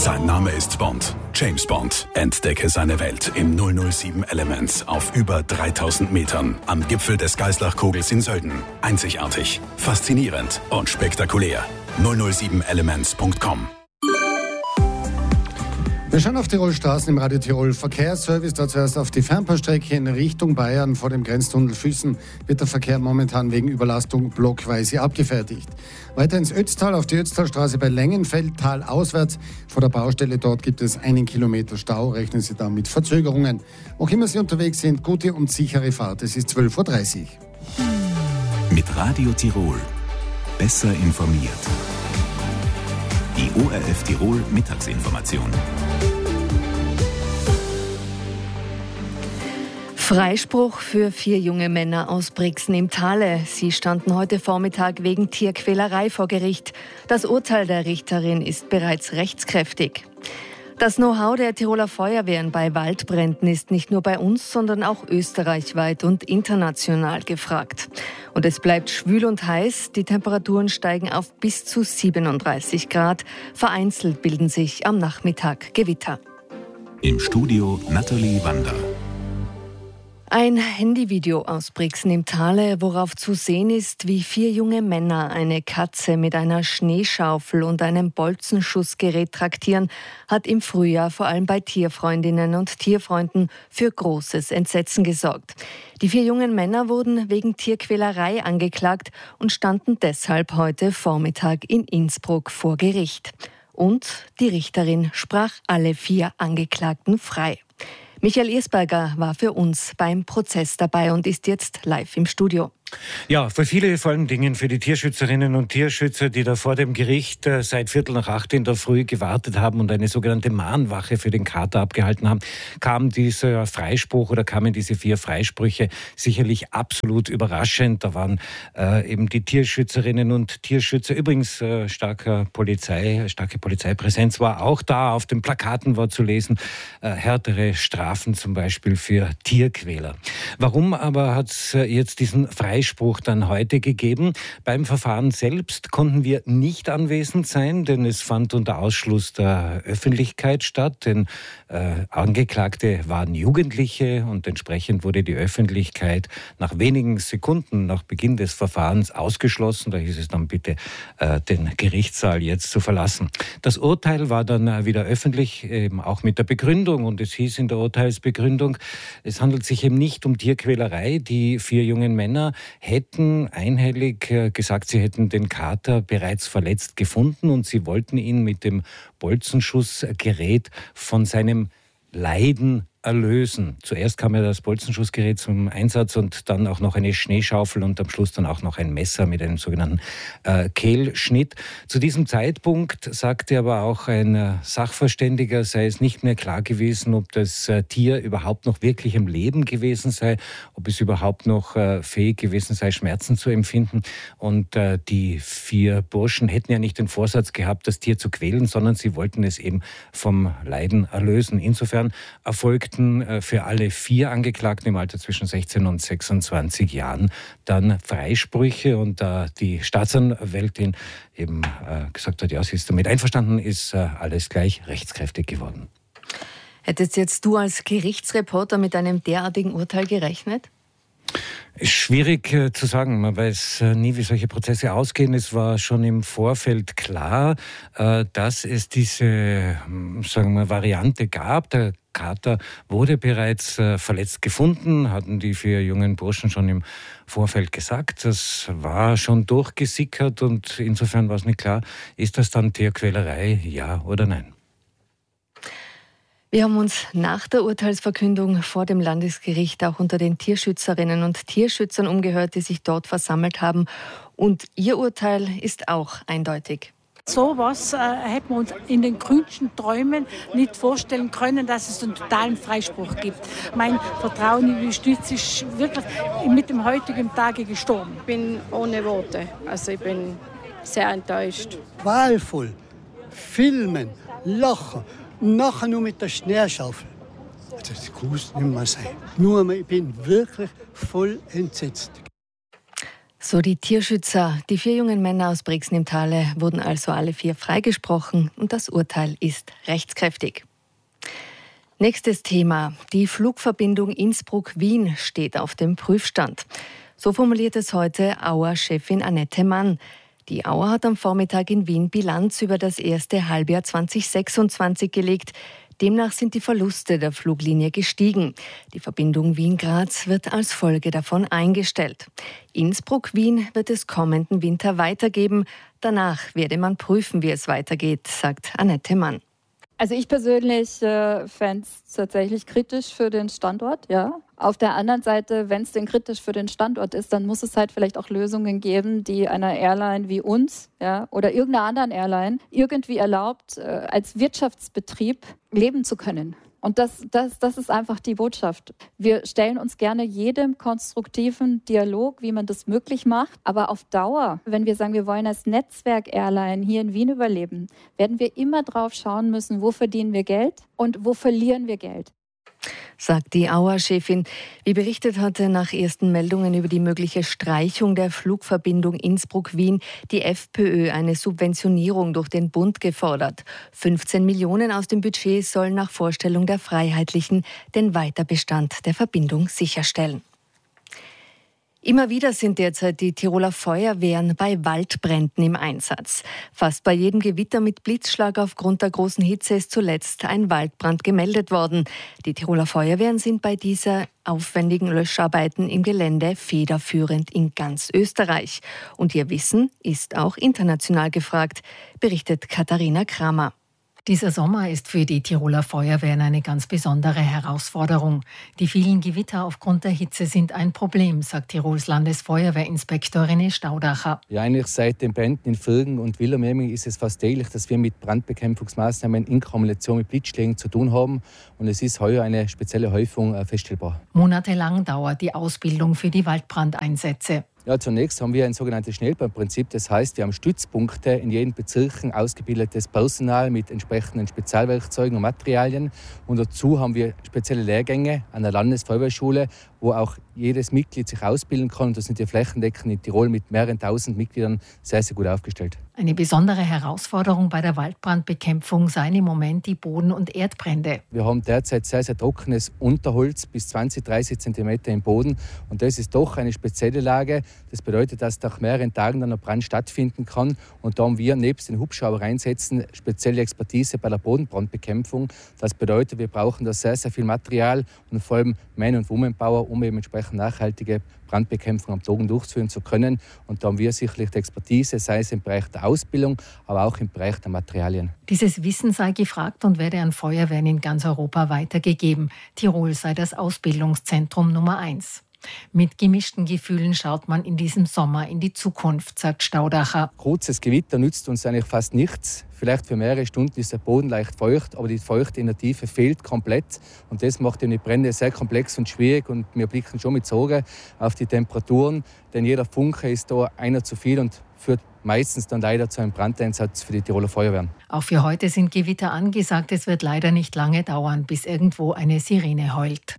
Sein Name ist Bond. James Bond. Entdecke seine Welt im 007 Elements auf über 3000 Metern am Gipfel des Geißlachkogels in Sölden. Einzigartig, faszinierend und spektakulär. 007elements.com. Wir schauen auf Tirol Straßen im Radio Tirol Verkehrsservice. Da zuerst auf die Fernbahnstrecke in Richtung Bayern. Vor dem Grenztunnel Füssen wird der Verkehr momentan wegen Überlastung blockweise abgefertigt. Weiter ins Ötztal, auf die Ötztalstraße bei Längenfeld, talauswärts. Vor der Baustelle dort gibt es 1 Kilometer Stau. Rechnen Sie da mit Verzögerungen. Wo immer Sie unterwegs sind, gute und sichere Fahrt. Es ist 12.30 Uhr. Mit Radio Tirol. Besser informiert. Die ORF Tirol Mittagsinformation. Freispruch für 4 junge Männer aus Brixen im Thale. Sie standen heute Vormittag wegen Tierquälerei vor Gericht. Das Urteil der Richterin ist bereits rechtskräftig. Das Know-how der Tiroler Feuerwehren bei Waldbränden ist nicht nur bei uns, sondern auch österreichweit und international gefragt. Und es bleibt schwül und heiß. Die Temperaturen steigen auf bis zu 37 Grad. Vereinzelt bilden sich am Nachmittag Gewitter. Im Studio Nathalie Wander. Ein Handyvideo aus Brixen im Thale, worauf zu sehen ist, wie 4 junge Männer eine Katze mit einer Schneeschaufel und einem Bolzenschussgerät traktieren, hat im Frühjahr vor allem bei Tierfreundinnen und Tierfreunden für großes Entsetzen gesorgt. Die 4 jungen Männer wurden wegen Tierquälerei angeklagt und standen deshalb heute Vormittag in Innsbruck vor Gericht. Und die Richterin sprach alle 4 Angeklagten frei. Michael Ersberger war für uns beim Prozess dabei und ist jetzt live im Studio. Ja, für viele, vor allen Dingen für die Tierschützerinnen und Tierschützer, die da vor dem Gericht seit 7:45 in der Früh gewartet haben und eine sogenannte Mahnwache für den Kater abgehalten haben, kamen diese 4 Freisprüche sicherlich absolut überraschend. Da waren eben die Tierschützerinnen und Tierschützer, übrigens starke Polizeipräsenz war auch da. Auf den Plakaten war zu lesen, härtere Strafen zum Beispiel für Tierquäler. Warum aber hat es jetzt diesen Freispruch dann heute gegeben? Beim Verfahren selbst konnten wir nicht anwesend sein, denn es fand unter Ausschluss der Öffentlichkeit statt. Denn Angeklagte waren Jugendliche und entsprechend wurde die Öffentlichkeit nach wenigen Sekunden nach Beginn des Verfahrens ausgeschlossen. Da hieß es dann bitte, den Gerichtssaal jetzt zu verlassen. Das Urteil war dann wieder öffentlich, eben auch mit der Begründung. Und es hieß in der Urteilsbegründung, es handelt sich eben nicht um Tierquälerei. Die 4 jungen Männer hätten einhellig gesagt, sie hätten den Kater bereits verletzt gefunden und sie wollten ihn mit dem Bolzenschussgerät von seinem Leiden erlösen. Zuerst kam ja das Bolzenschussgerät zum Einsatz und dann auch noch eine Schneeschaufel und am Schluss dann auch noch ein Messer mit einem sogenannten Kehlschnitt. Zu diesem Zeitpunkt sagte aber auch ein Sachverständiger, sei es nicht mehr klar gewesen, ob das Tier überhaupt noch wirklich am Leben gewesen sei, ob es überhaupt noch fähig gewesen sei, Schmerzen zu empfinden. Und die 4 Burschen hätten ja nicht den Vorsatz gehabt, das Tier zu quälen, sondern sie wollten es eben vom Leiden erlösen. Insofern erfolgten für alle 4 Angeklagten im Alter zwischen 16 und 26 Jahren dann Freisprüche. Und da die Staatsanwältin eben gesagt hat, ja, sie ist damit einverstanden, ist alles gleich rechtskräftig geworden. Hättest jetzt du als Gerichtsreporter mit einem derartigen Urteil gerechnet? Ist schwierig zu sagen. Man weiß nie, wie solche Prozesse ausgehen. Es war schon im Vorfeld klar, dass es diese, Variante gab. Der Kater wurde bereits verletzt gefunden, hatten die 4 jungen Burschen schon im Vorfeld gesagt. Das war schon durchgesickert und insofern war es nicht klar, ist das dann Tierquälerei, ja oder nein? Wir haben uns nach der Urteilsverkündung vor dem Landesgericht auch unter den Tierschützerinnen und Tierschützern umgehört, die sich dort versammelt haben. Und ihr Urteil ist auch eindeutig. So was hätten wir uns in den grünsten Träumen nicht vorstellen können, dass es einen totalen Freispruch gibt. Mein Vertrauen in die Justiz ist wirklich mit dem heutigen Tage gestorben. Ich bin ohne Worte. Also ich bin sehr enttäuscht. Qualvoll. Filmen, lachen. Nachher nur mit der Schneeschaufel. Das kann es nicht mehr sein. Nur, ich bin wirklich voll entsetzt. So die Tierschützer. Die 4 jungen Männer aus Brixen im Thale wurden also alle 4 freigesprochen und das Urteil ist rechtskräftig. Nächstes Thema. Die Flugverbindung Innsbruck-Wien steht auf dem Prüfstand. So formuliert es heute Auer-Chefin Annette Mann. Die Auer hat am Vormittag in Wien Bilanz über das erste Halbjahr 2026 gelegt. Demnach sind die Verluste der Fluglinie gestiegen. Die Verbindung Wien-Graz wird als Folge davon eingestellt. Innsbruck-Wien wird es kommenden Winter weitergeben. Danach werde man prüfen, wie es weitergeht, sagt Annette Mann. Also ich persönlich fände es tatsächlich kritisch für den Standort, ja. Auf der anderen Seite, wenn es denn kritisch für den Standort ist, dann muss es halt vielleicht auch Lösungen geben, die einer Airline wie uns, ja, oder irgendeiner anderen Airline irgendwie erlaubt, als Wirtschaftsbetrieb leben zu können. Und das ist einfach die Botschaft. Wir stellen uns gerne jedem konstruktiven Dialog, wie man das möglich macht. Aber auf Dauer, wenn wir sagen, wir wollen als Netzwerk-Airline hier in Wien überleben, werden wir immer drauf schauen müssen, wo verdienen wir Geld und wo verlieren wir Geld. Sagt die Auer-Chefin. Wie berichtet hatte nach ersten Meldungen über die mögliche Streichung der Flugverbindung Innsbruck-Wien die FPÖ eine Subventionierung durch den Bund gefordert. 15 Millionen aus dem Budget sollen nach Vorstellung der Freiheitlichen den Weiterbestand der Verbindung sicherstellen. Immer wieder sind derzeit die Tiroler Feuerwehren bei Waldbränden im Einsatz. Fast bei jedem Gewitter mit Blitzschlag aufgrund der großen Hitze ist zuletzt ein Waldbrand gemeldet worden. Die Tiroler Feuerwehren sind bei dieser aufwendigen Löscharbeiten im Gelände federführend in ganz Österreich. Und ihr Wissen ist auch international gefragt, berichtet Katharina Kramer. Dieser Sommer ist für die Tiroler Feuerwehren eine ganz besondere Herausforderung. Die vielen Gewitter aufgrund der Hitze sind ein Problem, sagt Tirols Landesfeuerwehrinspektor René Staudacher. Ja, eigentlich seit den Bränden in Vilgen und Willermemming ist es fast täglich, dass wir mit Brandbekämpfungsmaßnahmen in Kombination mit Blitzschlägen zu tun haben. Und es ist heuer eine spezielle Häufung feststellbar. Monatelang dauert die Ausbildung für die Waldbrandeinsätze. Ja, zunächst haben wir ein sogenanntes Schnellbahnprinzip. Das heißt, wir haben Stützpunkte in jedem Bezirk, ausgebildetes Personal mit entsprechenden Spezialwerkzeugen und Materialien. Und dazu haben wir spezielle Lehrgänge an der Landesfeuerwehrschule, wo auch jedes Mitglied sich ausbilden kann. Und da sind wir flächendeckend in Tirol mit mehreren tausend Mitgliedern sehr, sehr gut aufgestellt. Eine besondere Herausforderung bei der Waldbrandbekämpfung seien im Moment die Boden- und Erdbrände. Wir haben derzeit sehr, sehr trockenes Unterholz bis 20-30 cm im Boden. Und das ist doch eine spezielle Lage. Das bedeutet, dass nach mehreren Tagen dann ein Brand stattfinden kann. Und da haben wir nebst den Hubschrauber-Einsätzen spezielle Expertise bei der Bodenbrandbekämpfung. Das bedeutet, wir brauchen da sehr, sehr viel Material und vor allem Man- und Womanpower, um eben entsprechend nachhaltige Brandbekämpfung am Boden durchführen zu können. Und da haben wir sicherlich die Expertise, sei es im Bereich der Ausbildung, aber auch im Bereich der Materialien. Dieses Wissen sei gefragt und werde an Feuerwehren in ganz Europa weitergegeben. Tirol sei das Ausbildungszentrum Nummer 1. Mit gemischten Gefühlen schaut man in diesem Sommer in die Zukunft, sagt Staudacher. Kurzes Gewitter nützt uns eigentlich fast nichts. Vielleicht für mehrere Stunden ist der Boden leicht feucht, aber die Feuchte in der Tiefe fehlt komplett. Und das macht die Brände sehr komplex und schwierig. Und wir blicken schon mit Sorge auf die Temperaturen, denn jeder Funke ist da einer zu viel und führt meistens dann leider zu einem Brandeinsatz für die Tiroler Feuerwehren. Auch für heute sind Gewitter angesagt. Es wird leider nicht lange dauern, bis irgendwo eine Sirene heult.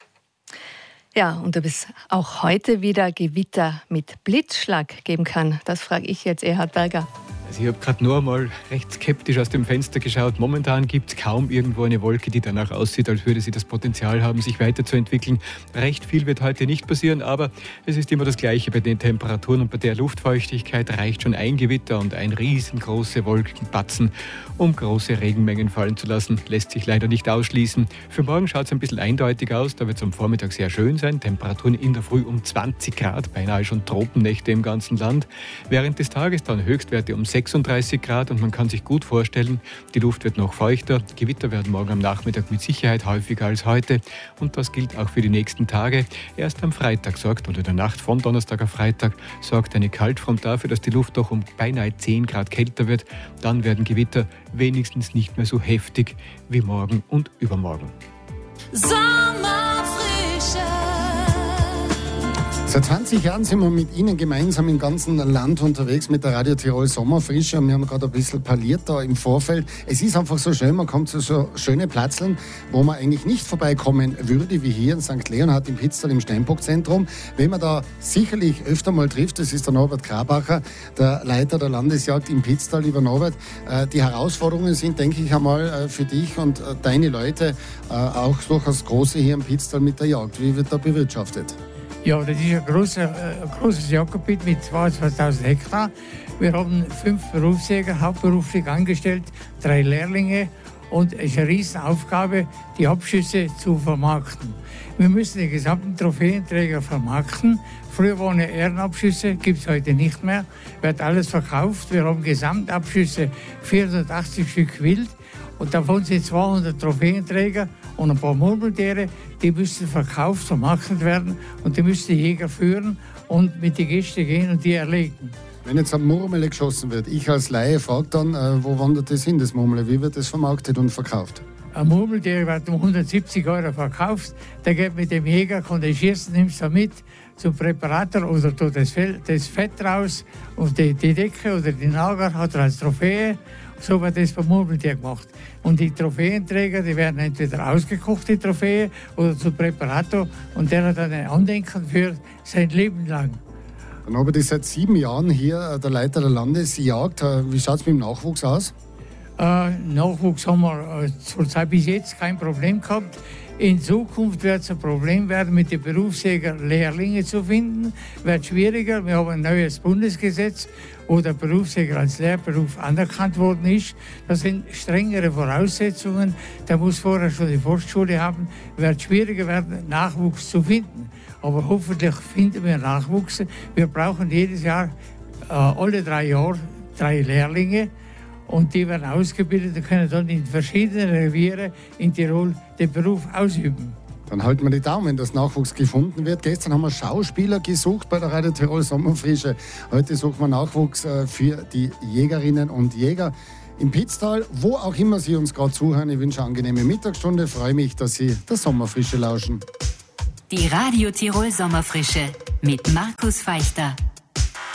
Ja, und ob es auch heute wieder Gewitter mit Blitzschlag geben kann, das frage ich jetzt Erhard Berger. Also ich habe gerade nur einmal recht skeptisch aus dem Fenster geschaut. Momentan gibt es kaum irgendwo eine Wolke, die danach aussieht, als würde sie das Potenzial haben, sich weiterzuentwickeln. Recht viel wird heute nicht passieren, aber es ist immer das Gleiche bei den Temperaturen und bei der Luftfeuchtigkeit reicht schon ein Gewitter und ein riesengroße Wolkenbatzen, um große Regenmengen fallen zu lassen. Lässt sich leider nicht ausschließen. Für morgen schaut es ein bisschen eindeutig aus, da wird es am Vormittag sehr schön sein. Temperaturen in der Früh um 20 Grad, beinahe schon Tropennächte im ganzen Land. Während des Tages dann Höchstwerte um 36 Grad und man kann sich gut vorstellen, die Luft wird noch feuchter. Gewitter werden morgen am Nachmittag mit Sicherheit häufiger als heute und das gilt auch für die nächsten Tage. Erst am Freitag oder in der Nacht von Donnerstag auf Freitag sorgt eine Kaltfront dafür, dass die Luft doch um beinahe 10 Grad kälter wird. Dann werden Gewitter wenigstens nicht mehr so heftig wie morgen und übermorgen. Sommerfrische, Seit 20 Jahren sind wir mit Ihnen gemeinsam im ganzen Land unterwegs mit der Radio Tirol Sommerfrische. Und wir haben gerade ein bisschen parliert da im Vorfeld. Es ist einfach so schön, man kommt zu so schönen Plätzchen, wo man eigentlich nicht vorbeikommen würde, wie hier in St. Leonhard im Pitztal im Steinbock-Zentrum. Wenn man da sicherlich öfter mal trifft, das ist der Norbert Krabacher, der Leiter der Landesjagd im Pitztal. Lieber Norbert, die Herausforderungen sind, denke ich einmal, für dich und deine Leute auch durchaus große hier im Pitztal mit der Jagd. Wie wird da bewirtschaftet? Ja, das ist ein großes Jagdgebiet mit 22.000 Hektar. Wir haben 5 Berufsjäger, hauptberuflich angestellt, 3 Lehrlinge und es ist eine Riesenaufgabe, die Abschüsse zu vermarkten. Wir müssen die gesamten Trophäenträger vermarkten. Früher waren ja Ehrenabschüsse, gibt es heute nicht mehr, wird alles verkauft. Wir haben Gesamtabschüsse 480 Stück Wild. Und davon sind 200 Trophäenträger und ein paar Murmeltiere, die müssen verkauft, vermarktet werden und die müssen die Jäger führen und mit den Gästen gehen und die erlegen. Wenn jetzt ein Murmel geschossen wird, ich als Laie frage dann, wo wandert das hin, das Murmel? Wie wird das vermarktet und verkauft? Ein Murmeltier wird um 170 € verkauft, der geht mit dem Jäger, kann den schießen, nimmt es mit zum Präparator oder tut das Fett raus und die Decke oder die Nager hat er als Trophäe. So wird das beim Murmeltier gemacht. Und die Trophäenträger, die werden entweder ausgekocht, die Trophäe, oder zu Präparator. Und der hat dann ein Andenken für sein Leben lang. Dann habe ich seit 7 Jahren hier der Leiter der Landesjagd. Wie schaut es mit dem Nachwuchs aus? Nachwuchs haben wir zurzeit bis jetzt kein Problem gehabt. In Zukunft wird es ein Problem werden, mit den Berufsjägern Lehrlinge zu finden. Wird schwieriger. Wir haben ein neues Bundesgesetz, wo der Berufsjäger als Lehrberuf anerkannt worden ist. Das sind strengere Voraussetzungen. Der muss vorher schon die Forstschule haben. Wird schwieriger werden, Nachwuchs zu finden. Aber hoffentlich finden wir Nachwuchs. Wir brauchen jedes Jahr, alle 3 Jahre, 3 Lehrlinge. Und die werden ausgebildet und können dann in verschiedenen Reviere in Tirol den Beruf ausüben. Dann halten wir die Daumen, dass Nachwuchs gefunden wird. Gestern haben wir Schauspieler gesucht bei der Radio Tirol Sommerfrische. Heute suchen wir Nachwuchs für die Jägerinnen und Jäger im Pitztal, wo auch immer Sie uns gerade zuhören. Ich wünsche eine angenehme Mittagsstunde. Freue mich, dass Sie der Sommerfrische lauschen. Die Radio Tirol Sommerfrische mit Markus Feichter.